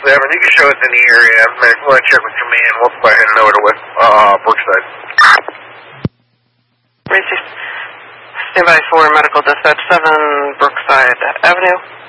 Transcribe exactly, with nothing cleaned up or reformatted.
seven. You can show us in the area. I'm going to check with command. We'll go ahead and over to West, uh, Brookside. Stand by for medical dispatch seven Brookside Avenue.